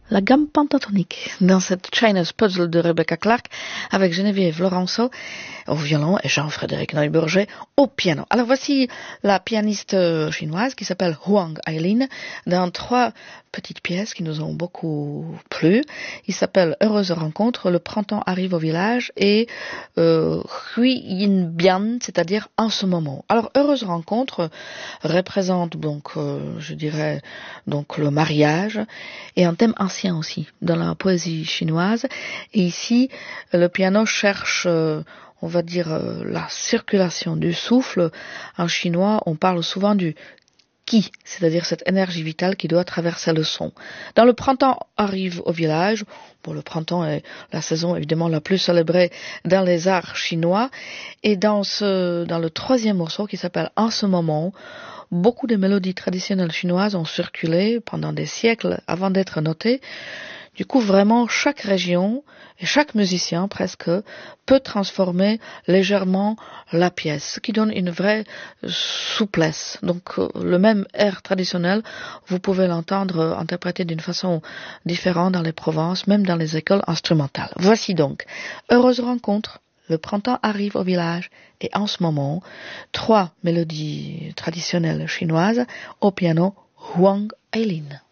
La gamme pentatonique dans cette China's Puzzle de Rebecca Clark avec Geneviève Laurenceau au violon et Jean-Frédéric Neuburger au piano. Alors voici la pianiste chinoise qui s'appelle Huang Aileen dans 3 petites pièces qui nous ont beaucoup plu. Il s'appelle Heureuse rencontre, Le printemps arrive au village et Hui Yin Bian, c'est-à-dire en ce moment. Alors Heureuse rencontre représente donc je dirais donc le mariage et un thème ancien aussi dans la poésie chinoise. Et ici, le piano cherche, on va dire, la circulation du souffle. En chinois, on parle souvent du qi, c'est-à-dire cette énergie vitale qui doit traverser le son. Dans Le printemps arrive au village, bon, le printemps est la saison évidemment la plus célébrée dans les arts chinois, et dans le 3e morceau qui s'appelle En ce moment, beaucoup de mélodies traditionnelles chinoises ont circulé pendant des siècles avant d'être notées. Du coup, vraiment, chaque région et chaque musicien, presque, peut transformer légèrement la pièce, ce qui donne une vraie souplesse. Donc, le même air traditionnel, vous pouvez l'entendre interprété d'une façon différente dans les provinces, même dans les écoles instrumentales. Voici donc Heureuse rencontre. Le printemps arrive au village et en ce moment, 3 mélodies traditionnelles chinoises au piano Huang Aileen.